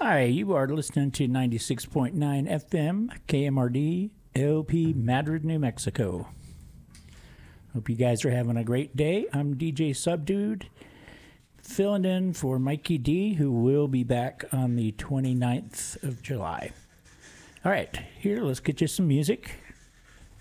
Hi, you are listening to 96.9 FM, KMRD, LP Madrid, New Mexico. Hope you guys are having a great day. I'm DJ Subdude, filling in for Mikey D, who will be back on the 29th of July. All right, here, let's get you some music.